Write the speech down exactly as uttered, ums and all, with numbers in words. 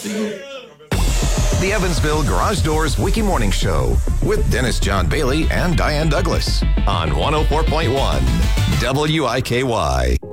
The Evansville Garage Doors Wiki Morning Show with Dennis John Bailey and Diane Douglas on one oh four point one W I K Y.